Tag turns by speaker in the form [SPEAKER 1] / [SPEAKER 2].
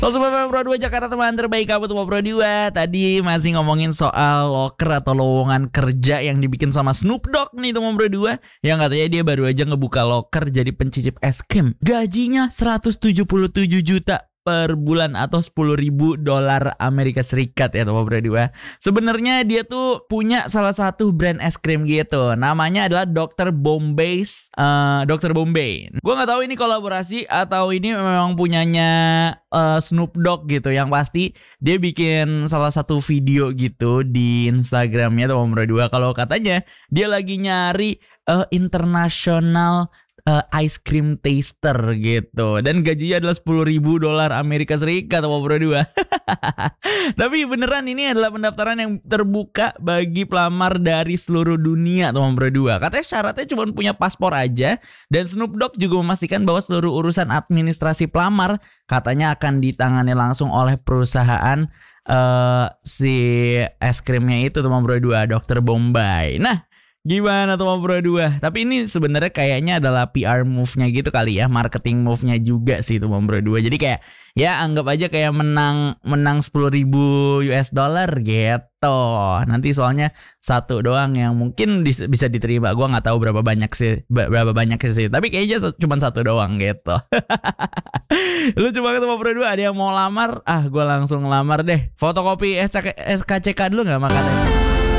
[SPEAKER 1] Sobat Pro 2 Jakarta, teman terbaik kamu tuh Pro 2. Tadi masih ngomongin soal loker atau lowongan kerja yang dibikin sama Snoop Dogg nih teman Pro 2. Yang katanya dia baru aja ngebuka loker jadi pencicip es krim. Gajinya 177 juta per bulan atau $10.000 Amerika Serikat ya teman Pro 2. Sebenarnya dia tuh punya salah satu brand es krim gitu. Namanya adalah Dr. Bombay's Dr. Bombay. Gue nggak tahu ini kolaborasi atau ini memang punyanya Snoop Dogg gitu. Yang pasti dia bikin salah satu video gitu di Instagramnya teman Pro 2. Kalau katanya dia lagi nyari international ice cream taster gitu. Dan gajinya adalah $10.000 Amerika Serikat sama Pro 2. Tapi beneran ini adalah pendaftaran yang terbuka bagi pelamar dari seluruh dunia teman Pro 2. Katanya syaratnya cuma punya paspor aja. Dan Snoop Dogg juga memastikan bahwa seluruh urusan administrasi pelamar katanya akan ditangani langsung oleh perusahaan si es krimnya itu teman Pro 2, Dr. Bombay. Nah, gimana teman Pro 2? Tapi ini sebenarnya kayaknya adalah PR move-nya gitu kali ya, marketing move-nya juga sih teman Pro 2. Jadi kayak ya anggap aja kayak menang $10.000 gitu. Nanti soalnya satu doang yang mungkin bisa diterima. Gua nggak tahu berapa banyak sih. Tapi kayaknya cuma satu doang gitu. Lucu banget teman Pro 2. Ada yang mau lamar? Gua langsung lamar deh. Fotokopi SKCK dulu nggak makanya?